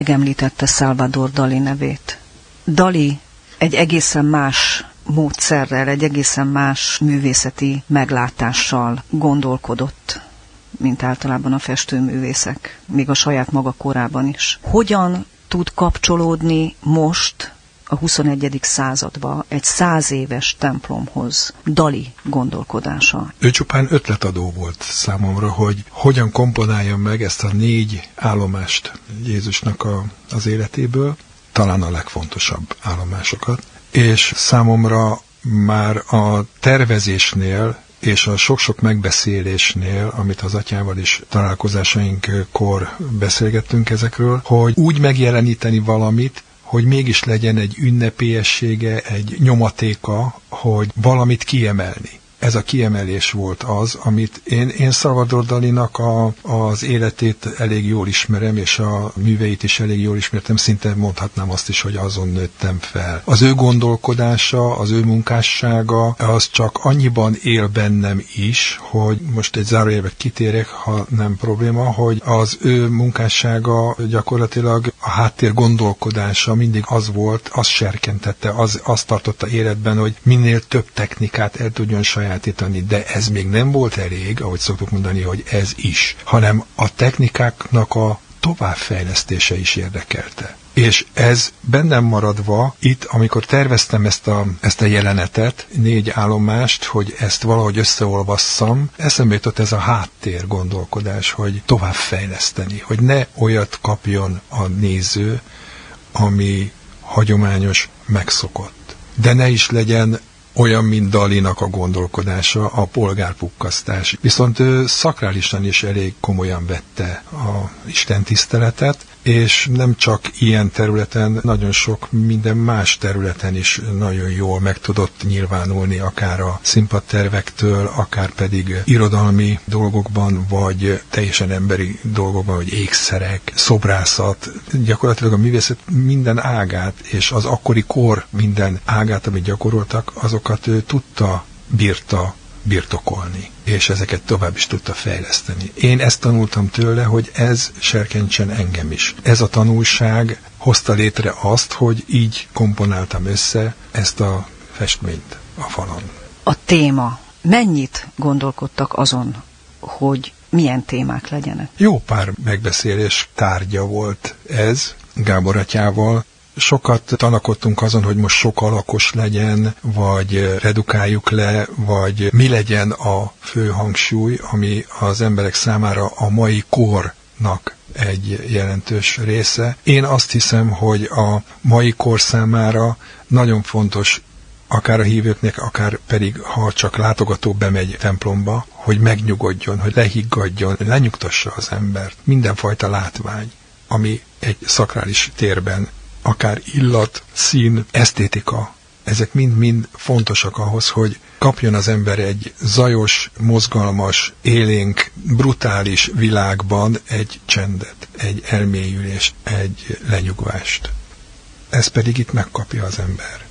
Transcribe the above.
Említette Salvador Dali nevét. Dali egy egészen más módszerrel, egy egészen más művészeti meglátással gondolkodott, mint általában a festőművészek, még a saját maga korában is. Hogyan tud kapcsolódni most a 21. századba egy 100 éves templomhoz Dali gondolkodása? Ő csupán ötletadó volt számomra, hogy hogyan komponáljam meg ezt a 4 állomást Jézusnak az életéből, talán a legfontosabb állomásokat, és számomra már a tervezésnél és a sok-sok megbeszélésnél, amit az atyával is találkozásainkor beszélgettünk ezekről, hogy úgy megjeleníteni valamit, hogy mégis legyen egy ünnepélyessége, egy nyomatéka, hogy valamit kiemelni. Ez a kiemelés volt az, amit én Salvador Dalinak az életét elég jól ismerem, és a műveit is elég jól ismertem, szinte mondhatnám azt is, hogy azon nőttem fel. Az ő gondolkodása, az ő munkássága, az csak annyiban él bennem is, hogy most egy zárójelbe kitérek, ha nem probléma, hogy az ő munkássága gyakorlatilag a háttér gondolkodása mindig az volt, az serkentette, azt tartotta életben, hogy minél több technikát el tudjon sajátítani, de ez még nem volt elég, ahogy szoktuk mondani, hogy ez is, hanem a technikáknak a továbbfejlesztése is érdekelte. És ez bennem maradva, itt, amikor terveztem ezt a jelenetet, 4 állomást, hogy ezt valahogy összeolvasszam, eszembe jutott ez a háttér gondolkodás, hogy továbbfejleszteni, hogy ne olyat kapjon a néző, ami hagyományos, megszokott. De ne is legyen olyan, mint Dalinak a gondolkodása, a polgárpukkasztás. Viszont ő szakrálisan is elég komolyan vette a istentiszteletet, és nem csak ilyen területen, nagyon sok minden más területen is nagyon jól meg tudott nyilvánulni, akár a színpadtervektől, akár pedig irodalmi dolgokban, vagy teljesen emberi dolgokban, vagy ékszerek, szobrászat, gyakorlatilag a művészet minden ágát, és az akkori kor minden ágát, amit gyakoroltak, azokat ő bírta birtokolni, és ezeket tovább is tudta fejleszteni. Én ezt tanultam tőle, hogy ez serkentsen engem is. Ez a tanulság hozta létre azt, hogy így komponáltam össze ezt a festményt a falon. A téma. Mennyit gondolkodtak azon, hogy milyen témák legyenek? Jó pár megbeszélés tárgya volt ez Gábor atyával. Sokat tanakodtunk azon, hogy most sok alakos legyen, vagy redukáljuk le, vagy mi legyen a fő hangsúly, ami az emberek számára a mai kornak egy jelentős része. Én azt hiszem, hogy a mai kor számára nagyon fontos, akár a hívőknek, akár pedig, ha csak látogató bemegy templomba, hogy megnyugodjon, hogy lehiggadjon, lenyugtassa az embert. Mindenfajta látvány, ami egy szakrális térben akár illat, szín, esztétika, ezek mind-mind fontosak ahhoz, hogy kapjon az ember egy zajos, mozgalmas, élénk, brutális világban egy csendet, egy elmélyülést, egy lenyugvást. Ez pedig itt megkapja az ember.